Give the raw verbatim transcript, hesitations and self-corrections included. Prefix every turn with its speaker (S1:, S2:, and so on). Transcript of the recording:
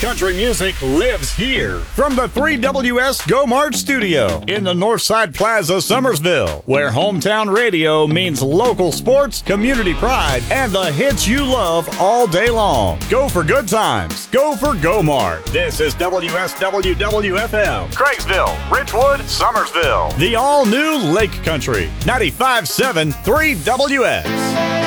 S1: country music lives here. From the three W S Go March studio in the Northside Plaza, Summersville, where hometown radio means local sports, community pride, and the hits you love all day long. Go for good times. Go for Go Mart. This is W S W W F M, Craigsville, Richwood, Summersville. The all-new Lake Country, ninety-five point seven three W S.